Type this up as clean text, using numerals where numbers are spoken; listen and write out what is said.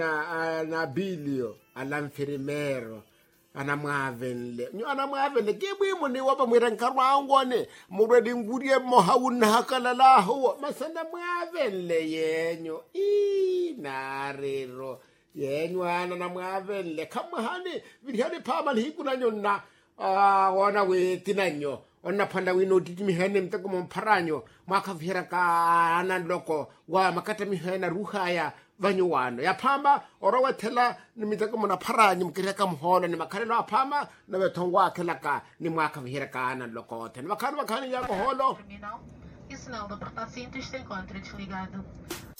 na bilio alamfirimero anamwavenle ke bwimo ni wapa mwirankarwa angone muredi ngurie mohawun hakalalaho masanda mwavenle yenyo narero yenyo na mwavenle kamahani vilihani pama hikunanyo na wana wetinanyo onna panda wino titimihene mtako mparanyo mwakavihera ka anandloko wa makata mihena ruhaya vanyuwano ya pamba orowa tela ni mitako mona paranyo mkireka mhono ni makarelo apama na wetongwa kelaka ni mwakavihera ka anandloko ten makani yako holo. O sinal do porta-cintos se encontra desligado.